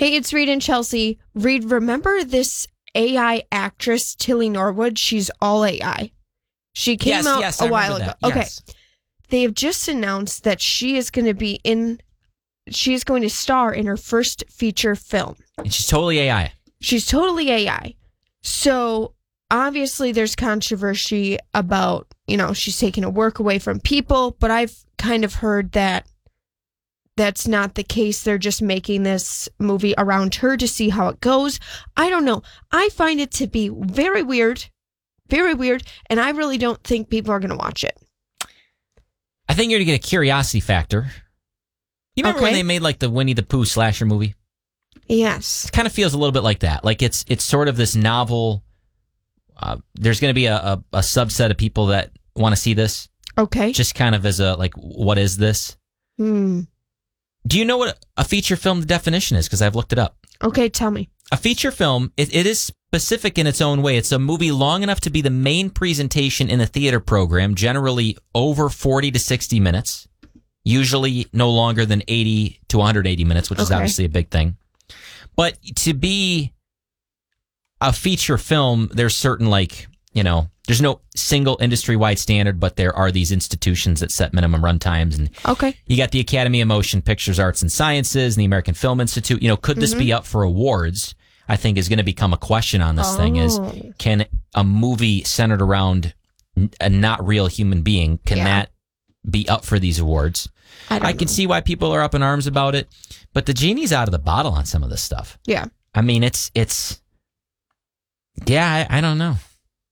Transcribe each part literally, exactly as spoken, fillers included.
Hey, it's Reed and Chelsea. Reed, remember this A I actress, Tilly Norwood? She's all A I. She came yes, out yes, a I while ago. that. Okay. Yes. They have just announced that she is going to be in, she is going to star in her first feature film. And she's totally A I. She's totally A I. So obviously there's controversy about, you know, she's taking a work away from people, but I've kind of heard that that's not the case. They're just making this movie around her to see how it goes. I don't know. I find it to be very weird, very weird, and I really don't think people are going to watch it. I think you're going to get a curiosity factor. You remember Okay. when they made like the Winnie the Pooh slasher movie? Yes. It kind of feels a little bit like that. Like it's it's sort of this novel. Uh, there's going to be a, a, a subset of people that want to see this. Okay. Just kind of as a, like, what is this? Hmm. Do you know what a feature film definition is? Because I've looked it up. Okay, tell me. A feature film, it, it is specific in its own way. It's a movie long enough to be the main presentation in a theater program, generally over forty to sixty minutes, usually no longer than eighty to one hundred eighty minutes, which is Okay. obviously a big thing. But to be a feature film, there's certain, like, you know, there's no single industry-wide standard, but there are these institutions that set minimum run times. And Okay. you got the Academy of Motion Pictures, Arts and Sciences, and the American Film Institute. You know, could this Mm-hmm. be up for awards? I think is going to become a question on this thing is, Oh. can a movie centered around a not real human being, can Yeah. that be up for these awards? I don't I can know. see why people are up in arms about it, but the genie's out of the bottle on some of this stuff. Yeah. I mean, it's, it's, yeah, I, I don't know.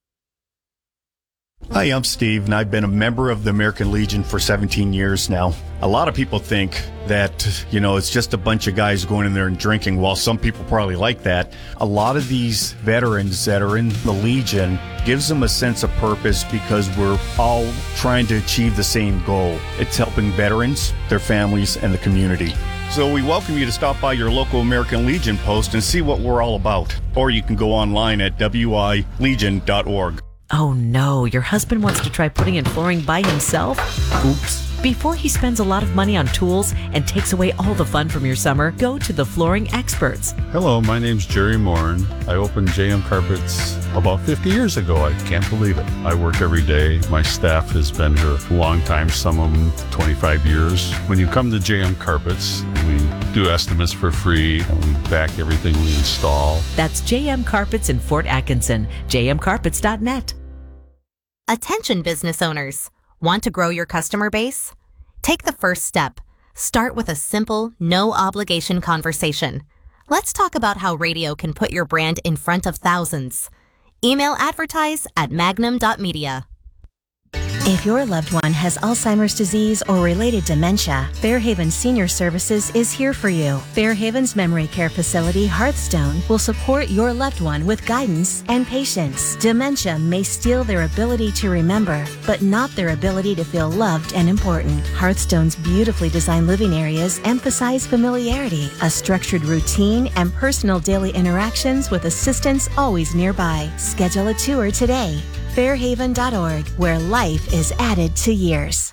Hi, I'm Steve, and I've been a member of the American Legion for seventeen years now. A lot of people think that, you know, it's just a bunch of guys going in there and drinking. While some people probably like that, a lot of these veterans that are in the Legion gives them a sense of purpose because we're all trying to achieve the same goal. It's helping veterans, their families, and the community. So we welcome you to stop by your local American Legion post and see what we're all about. Or you can go online at w i legion dot org. Oh no, your husband wants to try putting in flooring by himself? Oops. Before he spends a lot of money on tools and takes away all the fun from your summer, go to the Flooring Experts. Hello, my name's Jerry Morin. I opened J M Carpets about fifty years ago. I can't believe it. I work every day. My staff has been here a long time, some of them twenty-five years. When you come to J M Carpets, we do estimates for free and we back everything we install. That's J M Carpets in Fort Atkinson, j m carpets dot net. Attention business owners. Want to grow your customer base? Take the first step. Start with a simple, no-obligation conversation. Let's talk about how radio can put your brand in front of thousands. Email advertise at magnum dot media. If your loved one has Alzheimer's disease or related dementia, Fairhaven Senior Services is here for you. Fairhaven's memory care facility, Hearthstone, will support your loved one with guidance and patience. Dementia may steal their ability to remember, but not their ability to feel loved and important. Hearthstone's beautifully designed living areas emphasize familiarity, a structured routine, and personal daily interactions with assistance always nearby. Schedule a tour today. fairhaven dot org, where life is added to years.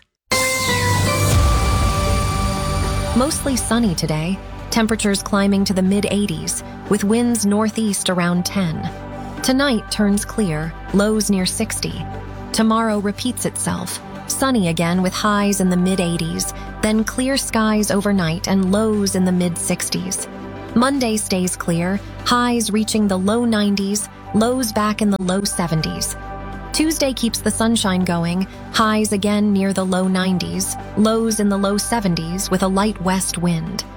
Mostly sunny today. Temperatures climbing to the mid eighties, with winds northeast around ten. Tonight turns clear, lows near sixty. Tomorrow repeats itself. Sunny again with highs in the mid eighties, then clear skies overnight and lows in the mid sixties. Monday stays clear, highs reaching the low nineties, lows back in the low seventies. Tuesday keeps the sunshine going, highs again near the low nineties, lows in the low seventies with a light west wind.